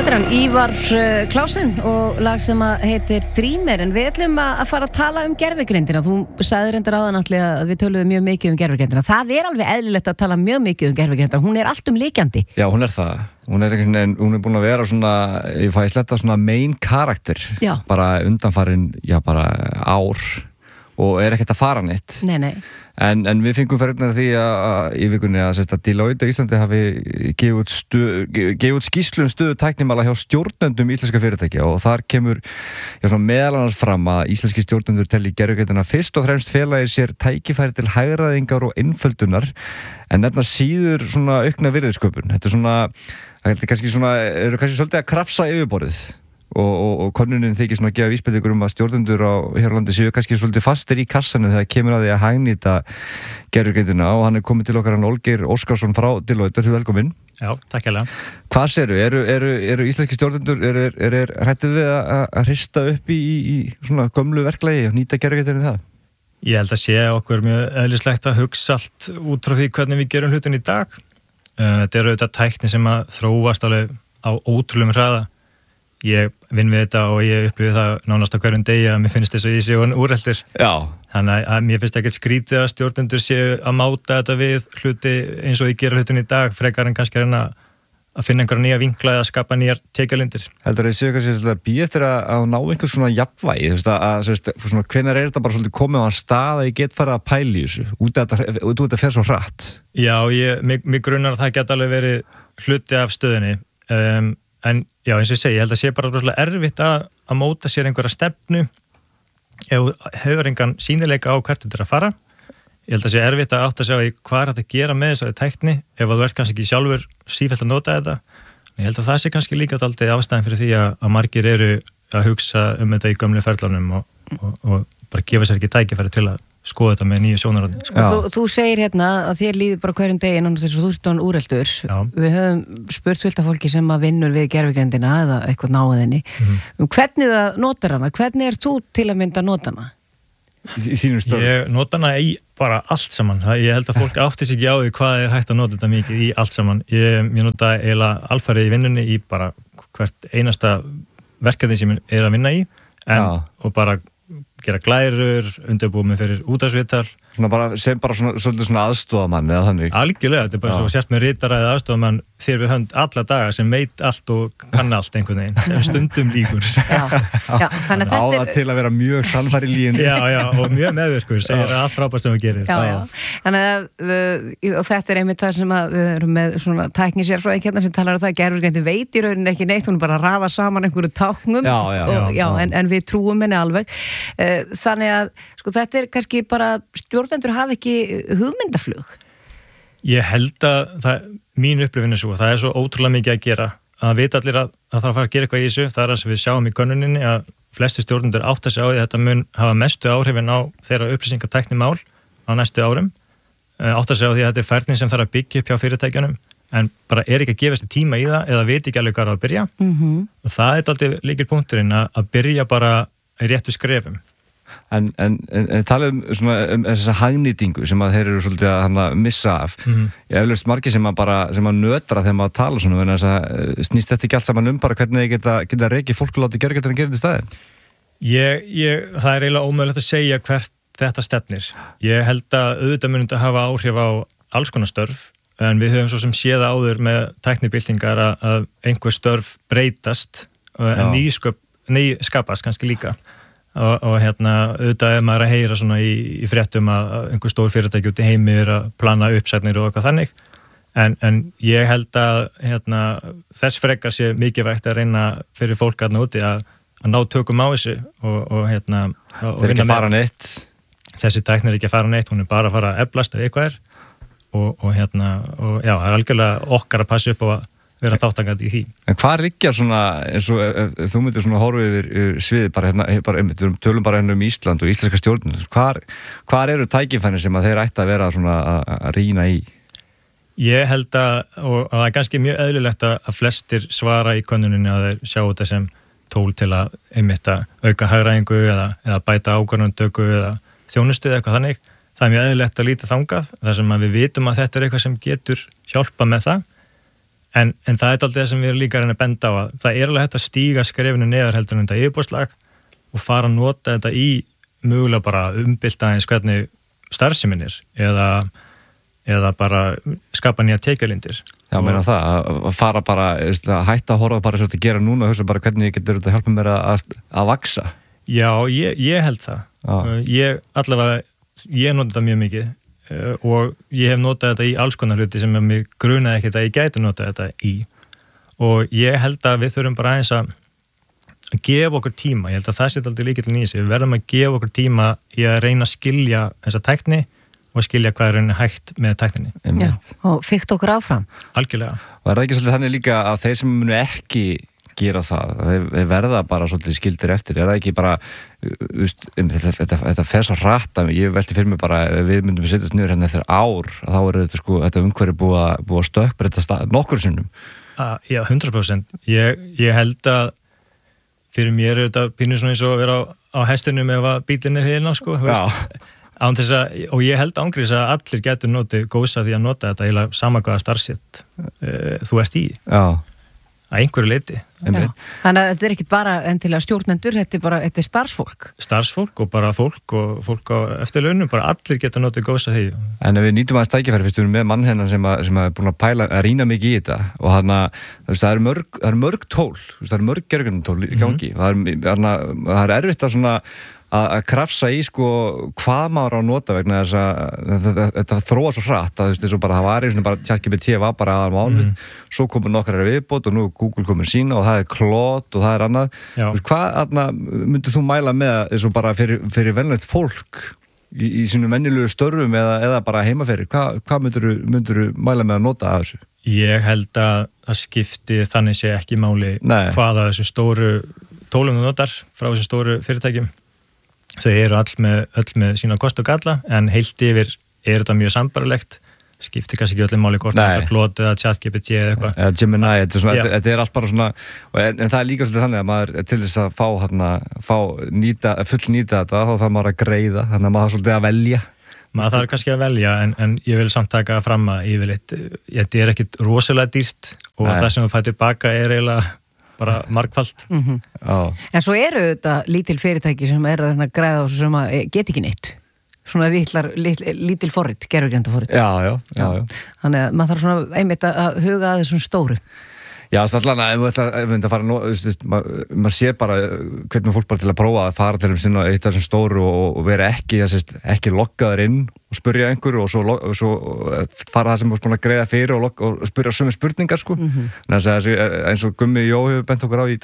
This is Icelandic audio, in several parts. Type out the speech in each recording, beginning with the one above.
Þetta hann Ívar Klásen og lag sem heitir Dreamer, en við ætlum að fara að tala gervigreindina. Þú sagði reyndar áðan að við töluðum mjög mikið gervigreindina. Það alveg eðlilegt að tala mjög mikið gervigreindina. Hún allt líkjandi. Já, hún það. Hún búin að vera svona, ég fæ sletta svona main karakter. Já. Bara undanfarin, bara ár og ekkert að fara neitt. Nei. En við fengum ferðnar því að í vikunni að Deloitte á Íslandi hafi gefið út skýrslu stöðu tæknimála hjá stjórnendum íslenska fyrirtækja og þar kemur meðal annars fram að íslenski stjórnendur telli gervigreindina fyrst og fremst félagir sér tækifæri til hagræðingar og einföldunar en nefna síður svona aukna virðisköpun. Þetta eru kannski svolítið að krafsa yfirborðið. Og könnunin þykir svona að gefa vísbendingur að stjórnendur hér á landi séu kannski svolítið fastir í kassanum þegar kemur að því að hagnýta gervigreindina og hann komið til okkar Olgeir Óskarsson frá Deloitte. Vertu velkominn. Já, takk hérlega. Hvað segirðu? Eru íslenski stjórnendur hrættu við að hrista upp í svona gömlu verklagi og nýta gervigreindina í það? Ég held að sé okkur mjög eðlislegt að hugsa allt út frá því hvernig við gerum hlutin í dag. Þetta eru auðvitað tækni sem að þróast alveg á ótrúlegum hraða. Ég vinn við þetta og ég upplifi það nánast á hverjum degi að mér finnst þess að ég sé úreltir. Já. Þannig að mér finnst ekkert skrítið að stjórnendur séu að máta þetta við hluti eins og ég gera hlutin í dag, frekar en kannski að reyna að finna einhverja nýja vinkla eða skapa nýjar tekjalindir. Heldur að séu kannski að býja eftir að ná einhvers svona jafnvægi, hvenær þetta bara svolítið komið á hann stað að ég get farið að pæla í þessu, út af þetta fer svo hratt? Já, mig grunar að það geta alveg verið hluti af stöðinni, en já, eins og ég segi, ég held að sé bara rosalega erfitt að móta sér einhverja stefnu ef hefur engan sýnileika á hvert þetta að fara. Ég held að sé erfitt að átta sig á hvað þetta að gera með þessari tækni ef þú ert kannski ekki sjálfur sífellt að nota þetta. Ég held að það sé kannski líka dálítið ástæðan fyrir því að margir eru að hugsa þetta í gömlu ferlunum og bara gefa sér ekki tækifæri til að skoða þetta með nýju sjónarhorni. Þú segir að þér líður bara hverjum degi náttúrulega þess að þú ert úreltur. Við höfum spurt fullt af fólki sem að vinnur við gervigreindina eða eitthvað náðinni. Hvernig það notar hana? Hvernig er þú til að mynda að nota hana? Í þínum stöðum? Ég nota hana í bara allt saman. Ég held að fólk átti sig ekki á því hvað er hægt að nota þetta mikið í allt saman. Ég nota eiginlega alfarið í vinnunni í bara hvert einasta verkefni sem ég er að vinna í og bara gera glærur, undirbúið mig fyrir útvarpsviðtal. Sem svolítið svona aðstoðamann eða þannig? Algjörlega, þetta er bara svo sért með ritara eða aðstoðamann þér við hönd alla daga sem veit allt og kann allt einhvern veginn, sem stundum líkur. Þannig að þetta er... til að vera mjög sannfær í líginni. Já, og mjög meðvirkur, segir allt frábært sem við gerir. Þannig að, og þetta er einmitt það sem að við erum með svona tæknisérfræðing hérna sem talar það að gervigreind veit í rauninni ekki neitt, hún bara raða saman einhverju táknum en við trúum henni alveg. Þannig að þetta er kannski bara stjórnendur hafa ekki hugmyndaflug. Ég held að mín upplifin er svo, það er svo ótrúlega mikið að gera að vita allir að það þarf að fara að gera eitthvað í þessu. Það er það sem við sjáum í könnuninni að flesti stjórnendur átta sig á því að þetta mun hafa mestu áhrifin á þeirra upplýsingatæknimál á næstu árum. Átta sig á því að þetta er ferðin sem þarf að byggja upp hjá fyrirtækjunum en bara er ekki að gefa sér tíma í það eða veit ekki alveg hvað að byrja. Og það er alltaf lykilpunkturinn að byrja bara í réttu skrefum. En tala þessa hagnýtingu sem að þeir eru svolítið að missa af. Ég eflaust margir sem að nötra þegar maður tala svona, en þess að snýst þetta ekki allt saman bara hvernig þið geta reikið fólk og látið gervigreindina að gera þetta í staðinn? Það er eiginlega ómögulegt að segja hvert þetta stefnir. Ég held að auðvitað mun þetta hafa áhrif á alls konar störf, en við höfum svo sem séð áður með tæknibyltingar að einhver störf breytast en ný skapast kannski líka. Og auðvitað er maður að heyra svona í fréttum að einhver stór fyrirtæki út í heimi er að plana uppsætnir og eitthvað þannig en ég held að þess frekar sé mikilvægt að reyna fyrir fólk úti að ná tökum á þessu og þetta er ekki að fara neitt þessi tækni er ekki að fara neitt, hún er bara að fara að eflast ef eitthvað er og það er algjörlega okkar að passa upp á að vera þátttakandi í því. En hvað liggja svona, eins og þú myndir svona horfa yfir sviði við tölum bara Ísland og íslenska stjórnir, hvar eru tækifærin sem að þeir ætti að vera svona að rýna í? Ég held og það er kannski mjög eðlilegt að flestir svara í könnuninni að þeir sjá þetta sem tól til að auka hagræðingu eða bæta ákvörðunartöku eða þjónustu eða eitthvað þannig. Það er mjög eðlilegt að líta þangað, þar sem að við vitum að þetta er eitthvað sem getur hjálpað með það. En það alltaf það sem við erum líka að reyna að benda á að það alveg hægt að stíga skrefinu neðar heldur en þetta yfirbúrslag og fara að nota þetta í mögulega bara umbylta eins hvernig starfseminir eða bara skapa nýja tekjulindir. Já, meina það, að fara bara, að hætta að horfa bara svo að gera núna og hugsa bara hvernig getur þetta hjálpa mér að vaksa. Já, ég held það. Ég nota þetta mjög mikið og ég hef notað þetta í alls konar hluti sem mig grunaði ekkert að ég gæti notað þetta í og ég held að við þurfum bara aðeins að gefa okkur tíma. Ég held að það sé alltaf lykillinn í þessu. Við verðum að gefa okkur tíma í að reyna að skilja þessa tækni og skilja hvað er hægt með tækninni. Já, og fyrkt okkur áfram. Algjörlega. Og það ekki svolítið þannig líka að þeir sem munu ekki gera það, þeir verða bara svolítið skildir eftir, það ekki bara þetta fer svo hratt að ég velti fyrir mig bara, við myndum að setjast niður hérna eftir ár, þá er þetta umhverfi búið að stökkbreyta nokkur sinnum. Já, 100%. Ég held að fyrir mér er þetta pínu svona eins og að vera á hestinum ef að bílinn er hérna, sko. Og ég held ángriðs að allir getur notið góðs að því að nota þetta eiginlega sama hvaða starfsett þú ert í. Já. Að einhverju leyti. Þannig að þetta er ekkit bara endilega stjórnendur, þetta er starfsfólk. Starfsfólk og bara fólk á eftirlaunum, bara allir geta notið góðs að því. En ef við nýtum aðeins tækifæri, fyrst við erum með mann hennan sem er búin að rýna mikið í þetta og það eru mörg tól, það eru mörg gerðugöndutól í gangi og það er erfitt að svona að krafsa í sko hvað maður á að nota vegna þess að þetta þróa svo hratt að það var eins og bara ChatGPT var bara aðal mánuð, svo komur nokkrar viðbót og nú Google komur sína og það er Claude og það er annað. Hvað myndir þú mæla með eins og bara fyrir venjulegt fólk í sínum venjulegu störfum eða bara heimafyrir? Hvað myndir þú mæla með að nota af þessu? Ég held að það skipti þannig sé ekki máli hvaða þessu stóru tólum þú notar frá þessu stóru fyrirtækjum. Þau eru öll með sína kost og galla en heilt yfir er þetta mjög sambarlegt, skiptir kannski ekki öllum máli hvort þetta Claude eða ChatGPT eða eitthvað. Eða Gemini, þetta er allt bara svona, en það er líka svolítið þannig að maður til þess að fullnýta þetta þá þarf maður að greiða, þannig að maður þarf svolítið að velja. Maður þarf kannski að velja en ég vil samt taka fram að yfirleitt, þetta er ekkit rosalega dýrt og það sem við fæum tilbaka er eiginlega bara margfalt. En svo eru þetta lítil fyrirtæki sem eru að græða á þessu sem get ekki neitt. Svona lítil forrit, gervigreindarforrit. Já. Þannig að maður þarf svona einmitt að huga að þessum stóru. Já, allan að maður sé bara hvernig fólk bara til að prófa að fara til sinna eitt af þessum stóru og vera ekki loggaður inn og spyrja einhverju og svo fara það sem er búin að greiða fyrir og spyrja sömu spurningar sko. Eins og Gummi Jó hefur bent okkur á í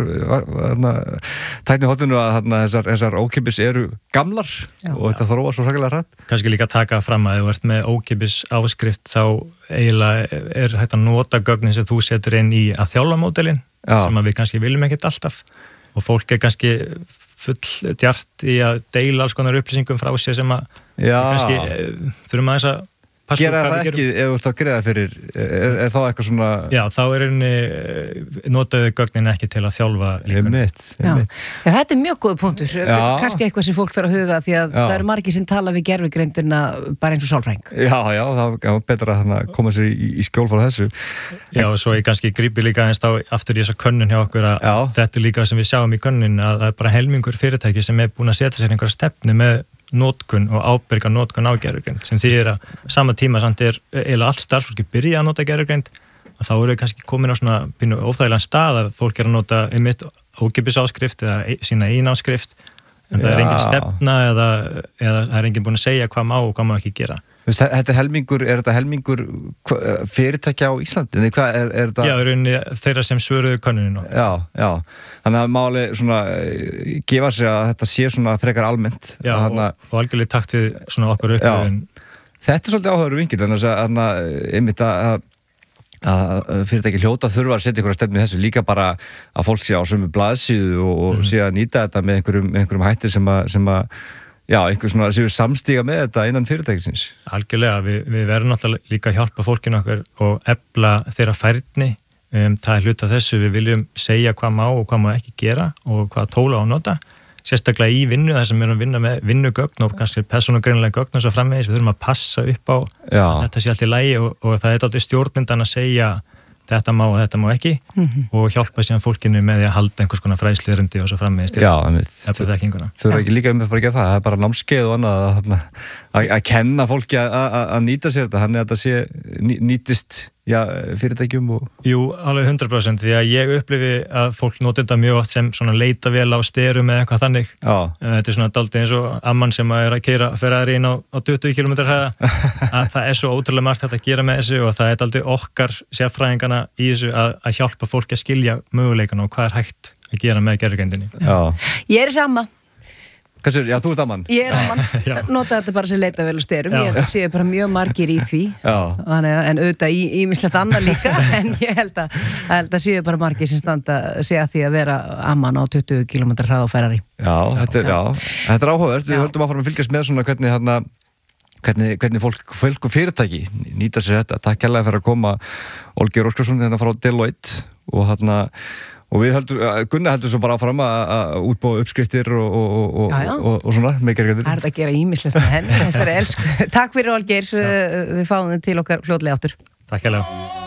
tæknihotinu að þessar ókeypis eru gamlar og þetta þróa svo hrækilega hratt. Kannski líka taka fram að ef þú ert með ókeypis áskrift þá eiginlega er hægt að nota gögnin sem þú setur inn í að þjálfa módelin sem að við kannski viljum ekkert alltaf og fólk er kannski full djart í að deila alls konar upplýsingum frá sér sem að við kannski þurfum aðeins að passa gera það ekki ef þú ert að greiða fyrir er þá eitthvað svona Já, þá er notaðu gögnin ekki til að þjálfa líkunum. Já, þetta er mjög góð punktur kannski eitthvað sem fólk þarf að huga því að það eru margir sem tala við gervigreindina bara eins og sálfræðing. Já, það er betra að koma sér í skjól frá þessu. Já, og svo ég kannski grípi líka eins aftur í þessa könnun hjá okkur að þetta er líka sem við sjáum í könnun að það er bara helmingur fyrirtæki sem er búin að setja sér einhverja stefnu með notkun og ábyrga notkun á gervigreind sem þýðir að sama tíma samt er eiginlega allt starfsfólki byrja að nota gervigreind og þá eru við kannski komin á svona pínu óþægilegan stað að fólk er að nota einmitt ókeypis áskrift eða sína eigin áskrift en það er engin stefna eða það er engin búin að segja hvað má og hvað má ekki gera. Er þetta helmingur fyrirtækja á Íslandi? Hvað er þetta? Já, þeirra sem svöruðu könnuninu. Já. Þannig að máli svona gefa sér að þetta sé svona frekar almennt. Já, og algjörlega takt við svona okkur upplifun. Þetta er svolítið áhugaður vinkill, þannig að einmitt að fyrirtæki hljóta þurfa að setja ykkur að stefnu þessu líka bara að fólk sé á sömu blaðsíðu og sé að nýta þetta með einhverjum hættir sem að einhver svona séu samstíga með þetta innan fyrirtækisins. Algjörlega, við verðum náttúrulega líka að hjálpa fólkinu okkur og efla þeirra færni. Það er hluta þessu, við viljum segja hvað má og hvað má ekki gera og hvað tóla á að nota. Sérstaklega í vinnu, þar sem við erum að vinna með vinnugögn og kannski persónugreinlega gögn og svo framvegis. Við þurfum að passa upp á að þetta sé allt í lagi og það er alltaf stjórnendan að segja þetta má og þetta má ekki og hjálpa síðan fólkinu með því að halda einhvers konar fræðsluerindi og svo framvegis til þekkinguna. Þau eru ekki líka bara að gera það er bara námskeið og annað að kenna fólki að nýta sér þetta, þannig að þetta nýtist fyrirtækjum og... Jú, alveg 100% því að ég upplifi að fólk noti þetta mjög oft sem svona leita vel á styrum eða eitthvað þannig. Þetta svona dálítið eins og amman sem að að keyra Ferrari inn á 20 km hraða. Það svo ótrúlega margt þetta að gera með þessu og það dálítið okkar sérfræðingana í þessu að hjálpa fólki að skilja möguleikana og hvað hægt að gera með gervigreindinni. Ég er sama. Já, þú ert amman. Ég er amman. Nota þetta bara sem leita vel á styrum. Ég held að séu bara mjög margir í því. Þannig, en auðvitað í ýmislegt annað líka. En ég held að séu bara margir sem standa segja því að vera amman á 20 km hraða á Ferrari. Þetta er áhugavert. Við höldum áfram að fylgjast með svona hvernig fólk og fyrirtæki nýta sér þetta. Takk kærlega fyrir að koma Olgeir Óskarsson frá Deloitte og við Gunnar heldur svo bara áfram að útbúa uppskriftir og svona með gerðinni. Það er að gera ýmislegt með henni, þessari elsku. Takk fyrir Olgeir, við fáum þið til okkar fljótlega áttur. Takk hérlega.